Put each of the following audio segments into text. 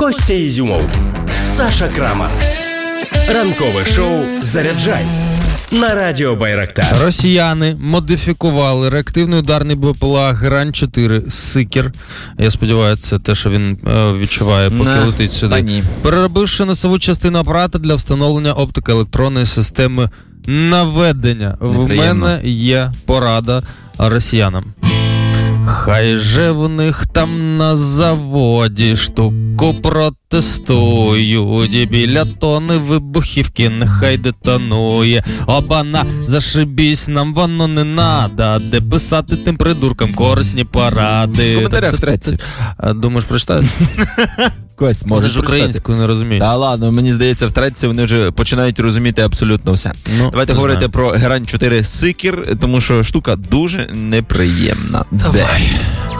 Костя Ізюмов, Саша Крамар. Ранкове шоу «Заряджай» на радіо Байрактар. Росіяни модифікували реактивний ударний БПЛА Грань-4 «Сикер». Я сподіваюся, це те, що він відчуває, поки летить сюди. Переробивши носову частину апарата для встановлення оптико-електронної системи наведення. В мене є порада росіянам. Хай же в них там на заводі штуку протестують, і біля тони вибухівки нехай детонує. Обана, зашибісь, нам воно не надо, де писати тим придуркам корисні поради. В коментарях в треці. Думаєш, прочитають? Кость, може ж українською не розуміють. Та ладно, мені здається, в треці вони вже починають розуміти абсолютно все. Давайте говорити про Грань-4 «Сикер», тому що штука дуже неприємна. Давай.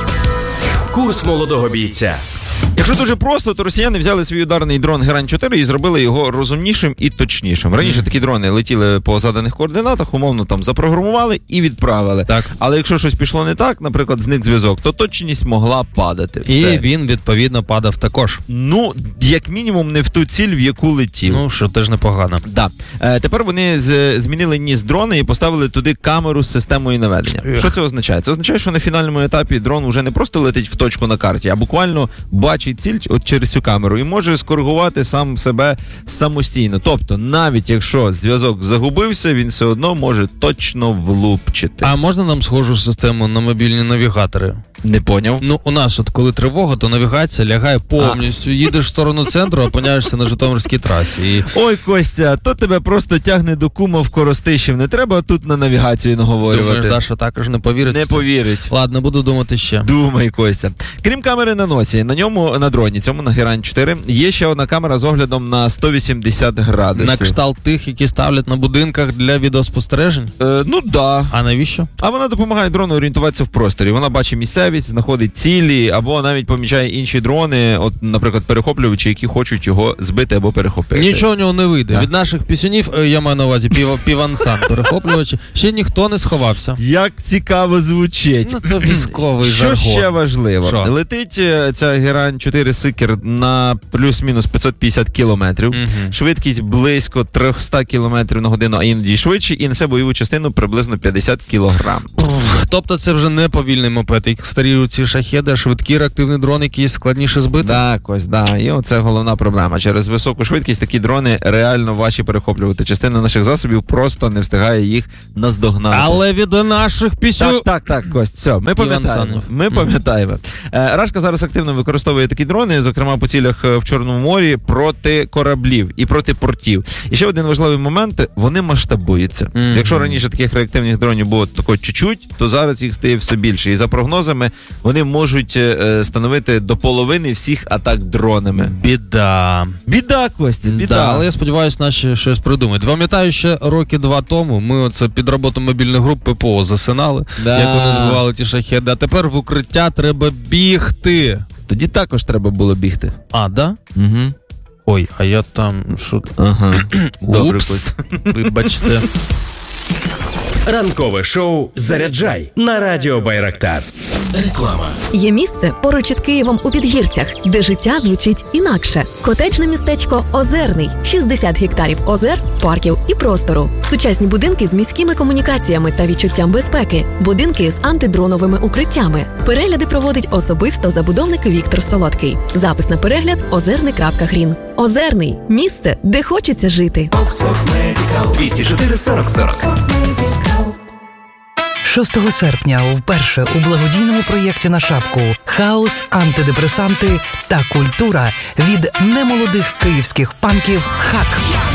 Курс молодого бійця. Якщо дуже просто, то росіяни взяли свій ударний дрон Грань-4 і зробили його розумнішим і точнішим. Раніше такі дрони летіли по заданих координатах, умовно там запрограмували і відправили. Так. Але якщо щось пішло не так, наприклад, зник зв'язок, то точність могла падати. І він, відповідно, падав також. Ну, як мінімум, не в ту ціль, в яку летів. Ну, що теж непогано. Да. Тепер вони змінили ніс дрона і поставили туди камеру з системою наведення. Що це означає? Це означає, що на фінальному етапі дрон уже не просто летить в точку на карті, а буквально бачить ціль от через цю камеру і може скоригувати сам себе самостійно. Тобто, навіть якщо зв'язок загубився, він все одно може точно влупчити. А можна нам схожу систему на мобільні навігатори? Не поняв. Ну, у нас от коли тривога, то навігація лягає повністю. Їдеш в сторону центру, опиняєшся на Житомирській трасі. Ой, Костя, то тебе просто тягне до кума в Коростишів. Не треба тут на навігацію наговорювати. Думаєш, Даша також не повірить? Не повірить. Ладно, буду думати ще. Думай, Костя. Крім камери на носі, на ньому, на дроні, цьому на Грань-4, є ще одна камера з оглядом на 180 градусів. На кшталт тих, які ставлять на будинках для відеоспостережень? Ну, да. А навіщо? А вона допомагає дрону орієнтуватися в просторі. Вона бачить місцевість, знаходить цілі, або навіть помічає інші дрони, от, наприклад, перехоплювачі, які хочуть його збити або перехопити. Нічого у нього не вийде. Так. Від наших пісюнів, я маю на увазі півансан перехоплювачі, ще ніхто не сховався. Як цікаво звучить. Ну, то військовий жаргон. Що ще важливо? Що? Летить ця Грань-4 «Сикер» на плюс-мінус 550 кілометрів. Швидкість близько 300 кілометрів на годину, а іноді швидше, і несе бойову частину приблизно 50 кілограм. Тобто це вже не повільний мопед, як старі ці шахеди, а швидкий реактивний дрон, який складніше збити? Так, ось, да. І оце головна проблема. Через високу швидкість такі дрони реально важчі перехоплювати. Частина наших засобів просто не встигає їх наздогнати. Але від наших пісю... Так, Кость, все, ми пам'ятаємо. Рашка зараз активно використовує такі дрони, зокрема по цілях в Чорному морі, проти кораблів і проти портів. І ще один важливий момент, вони масштабуються. Якщо раніше таких реактивних дронів було тако чуть-чуть, то зараз їх стає все більше. І за прогнозами, вони можуть становити до половини всіх атак дронами. Біда, Костя, біда. Да, але я сподіваюся, наші щось придумають. Пам'ятаю, ще роки 2 тому ми оце під роботу мобільних груп ППО засинали, як вони збивали ті шахеди. А тепер в укриття треба бігти. Тоді також треба було бігти. А, да? Угу. Ой, а я там... Ага. Добре, Упс, вибачте. Ранкове шоу «Заряджай» на радіо Байрактар. Реклама. Є місце поруч із Києвом у Підгірцях, де життя звучить інакше. Котеджне містечко Озерний. 60 гектарів озер, парків і простору. Сучасні будинки з міськими комунікаціями та відчуттям безпеки. Будинки з антидроновими укриттями. Перегляди проводить особисто забудовник Віктор Солодкий. Запис на перегляд озерний.грін. Озерний. Місце, де хочеться жити. 204 40 40. 6 серпня вперше у благодійному проєкті на шапку «Хаос, антидепресанти та культура» від немолодих київських панків «Хак».